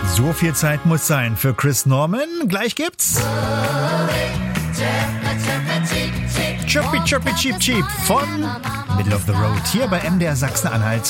So viel Zeit muss sein für Chris Norman. Gleich gibt's Chirpy Chirpy Cheep Cheep von Middle of the Road hier bei MDR Sachsen-Anhalt.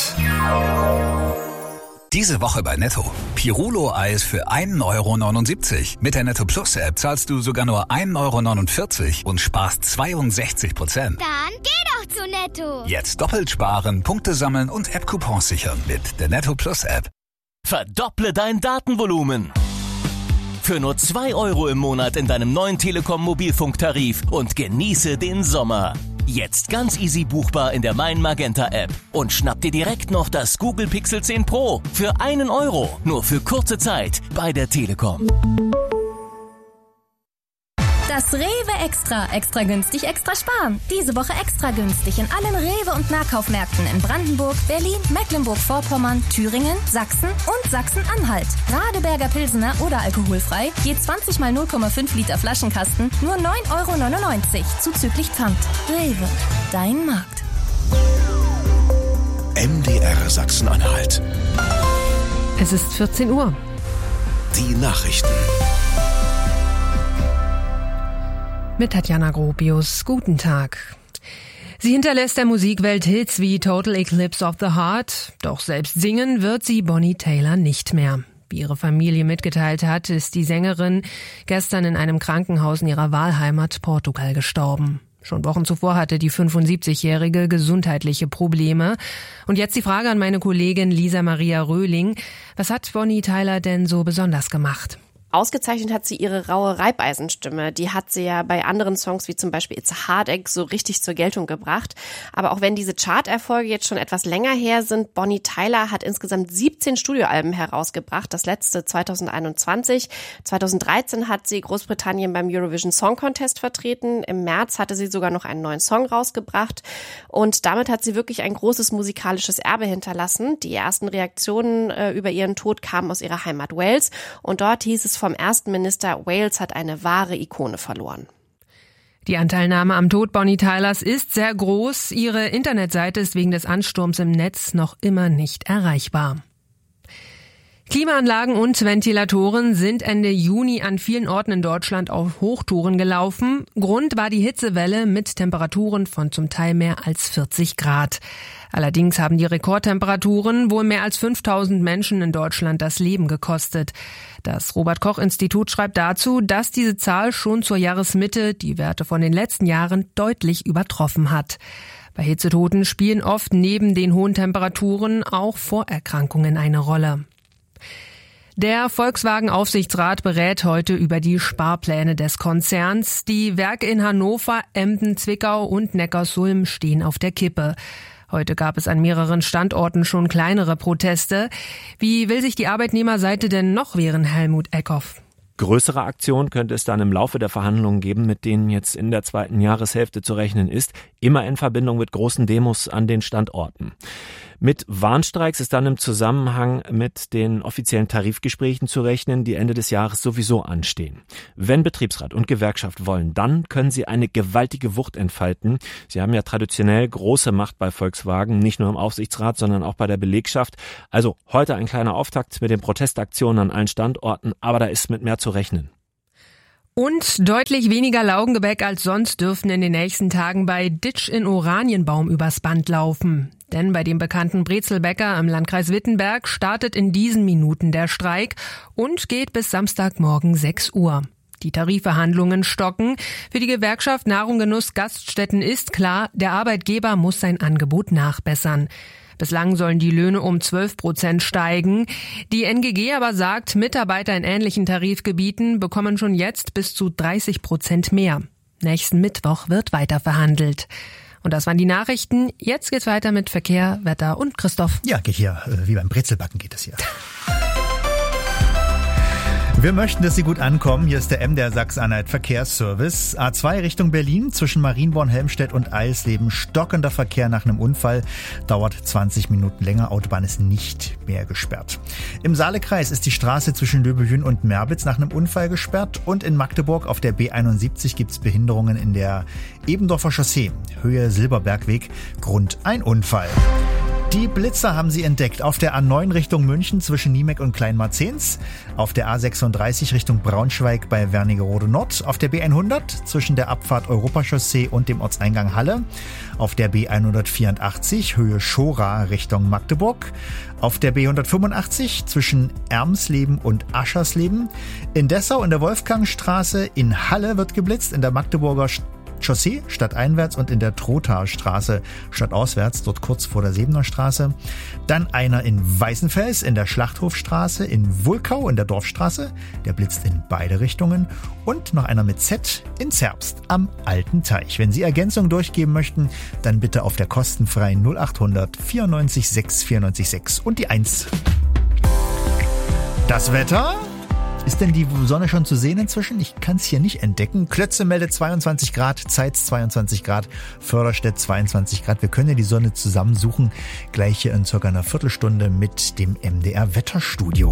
Diese Woche bei Netto. Pirulo-Eis für 1,79 €. Mit der Netto Plus App zahlst du sogar nur 1,49 € und sparst 62%. Dann geh doch zu Netto. Jetzt doppelt sparen, Punkte sammeln und App-Coupons sichern mit der Netto Plus App. Verdopple dein Datenvolumen. Für nur 2 € im Monat in deinem neuen Telekom-Mobilfunktarif und genieße den Sommer. Jetzt ganz easy buchbar in der Mein Magenta App. Und schnapp dir direkt noch das Google Pixel 10 Pro für 1 €. Nur für kurze Zeit bei der Telekom. Das Rewe Extra. Extra günstig, extra sparen. Diese Woche extra günstig in allen Rewe- und Nahkaufmärkten in Brandenburg, Berlin, Mecklenburg-Vorpommern, Thüringen, Sachsen und Sachsen-Anhalt. Radeberger Pilsener oder alkoholfrei, je 20 mal 0,5 Liter Flaschenkasten, nur 9,99 € zuzüglich Pfand. Rewe, dein Markt. MDR Sachsen-Anhalt. Es ist 14 Uhr. Die Nachrichten. Mit Tatjana Gropius. Guten Tag. Sie hinterlässt der Musikwelt Hits wie Total Eclipse of the Heart. Doch selbst singen wird sie Bonnie Tyler nicht mehr. Wie ihre Familie mitgeteilt hat, ist die Sängerin gestern in einem Krankenhaus in ihrer Wahlheimat Portugal gestorben. Schon Wochen zuvor hatte die 75-Jährige gesundheitliche Probleme. Und jetzt die Frage an meine Kollegin Lisa Maria Röhling. Was hat Bonnie Tyler denn so besonders gemacht? Ausgezeichnet hat sie ihre raue Reibeisenstimme. Die hat sie ja bei anderen Songs wie zum Beispiel It's a Heartache so richtig zur Geltung gebracht. Aber auch wenn diese Charterfolge jetzt schon etwas länger her sind, Bonnie Tyler hat insgesamt 17 Studioalben herausgebracht. Das letzte 2021. 2013 hat sie Großbritannien beim Eurovision Song Contest vertreten. Im März hatte sie sogar noch einen neuen Song rausgebracht. Und damit hat sie wirklich ein großes musikalisches Erbe hinterlassen. Die ersten Reaktionen über ihren Tod kamen aus ihrer Heimat Wales. Und dort hieß es vom ersten Minister, Wales hat eine wahre Ikone verloren. Die Anteilnahme am Tod Bonnie Tylers ist sehr groß. Ihre Internetseite ist wegen des Ansturms im Netz noch immer nicht erreichbar. Klimaanlagen und Ventilatoren sind Ende Juni an vielen Orten in Deutschland auf Hochtouren gelaufen. Grund war die Hitzewelle mit Temperaturen von zum Teil mehr als 40 Grad. Allerdings haben die Rekordtemperaturen wohl mehr als 5000 Menschen in Deutschland das Leben gekostet. Das Robert-Koch-Institut schreibt dazu, dass diese Zahl schon zur Jahresmitte die Werte von den letzten Jahren deutlich übertroffen hat. Bei Hitzetoten spielen oft neben den hohen Temperaturen auch Vorerkrankungen eine Rolle. Der Volkswagen-Aufsichtsrat berät heute über die Sparpläne des Konzerns. Die Werke in Hannover, Emden, Zwickau und Neckarsulm stehen auf der Kippe. Heute gab es an mehreren Standorten schon kleinere Proteste. Wie will sich die Arbeitnehmerseite denn noch wehren, Helmut Eckhoff? Größere Aktionen könnte es dann im Laufe der Verhandlungen geben, mit denen jetzt in der zweiten Jahreshälfte zu rechnen ist, immer in Verbindung mit großen Demos an den Standorten. Mit Warnstreiks ist dann im Zusammenhang mit den offiziellen Tarifgesprächen zu rechnen, die Ende des Jahres sowieso anstehen. Wenn Betriebsrat und Gewerkschaft wollen, dann können sie eine gewaltige Wucht entfalten. Sie haben ja traditionell große Macht bei Volkswagen, nicht nur im Aufsichtsrat, sondern auch bei der Belegschaft. Also heute ein kleiner Auftakt mit den Protestaktionen an allen Standorten, aber da ist mit mehr zu rechnen. Und deutlich weniger Laugengebäck als sonst dürften in den nächsten Tagen bei Ditsch in Oranienbaum übers Band laufen. Denn bei dem bekannten Brezelbäcker im Landkreis Wittenberg startet in diesen Minuten der Streik und geht bis Samstagmorgen 6 Uhr. Die Tarifverhandlungen stocken. Für die Gewerkschaft Nahrung, Genuss, Gaststätten ist klar, der Arbeitgeber muss sein Angebot nachbessern. Bislang sollen die Löhne um 12% steigen. Die NGG aber sagt, Mitarbeiter in ähnlichen Tarifgebieten bekommen schon jetzt bis zu 30% mehr. Nächsten Mittwoch wird weiter verhandelt. Und das waren die Nachrichten. Jetzt geht's weiter mit Verkehr, Wetter und Christoph. Ja, geht hier, wie beim Brezelbacken geht es hier. Wir möchten, dass Sie gut ankommen. Hier ist der MDR Sachsen-Anhalt Verkehrsservice. A2 Richtung Berlin zwischen Marienborn, Helmstedt und Eisleben. Stockender Verkehr nach einem Unfall. Dauert 20 Minuten länger. Autobahn ist nicht mehr gesperrt. Im Saalekreis ist die Straße zwischen Löbehün und Merbitz nach einem Unfall gesperrt. Und in Magdeburg auf der B71 gibt's Behinderungen in der Ebendorfer Chaussee. Höhe Silberbergweg. Grund ein Unfall. Die Blitzer haben sie entdeckt auf der A9 Richtung München zwischen Niemeck und Kleinmarzens, auf der A36 Richtung Braunschweig bei Wernigerode Nord, auf der B100 zwischen der Abfahrt Europachaussee und dem Ortseingang Halle, auf der B184 Höhe Schora Richtung Magdeburg, auf der B185 zwischen Ermsleben und Aschersleben, in Dessau in der Wolfgangstraße, in Halle wird geblitzt, in der Magdeburger Chaussee stadteinwärts und in der Trothaarstraße stadtauswärts, dort kurz vor der Sebener Straße. Dann einer in Weißenfels in der Schlachthofstraße, in Wulkau in der Dorfstraße, der blitzt in beide Richtungen. Und noch einer mit Z in Zerbst am Alten Teich. Wenn Sie Ergänzungen durchgeben möchten, dann bitte auf der kostenfreien 0800 94 6 94 6 und die 1. Das Wetter? Ist denn die Sonne schon zu sehen inzwischen? Ich kann es hier nicht entdecken. Klötze meldet 22 Grad, Zeitz 22 Grad, Förderstedt 22 Grad. Wir können ja die Sonne zusammensuchen, gleich hier in circa einer Viertelstunde mit dem MDR Wetterstudio.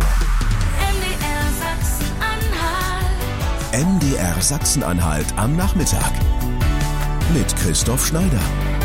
MDR Sachsen-Anhalt am Nachmittag mit Christoph Schneider.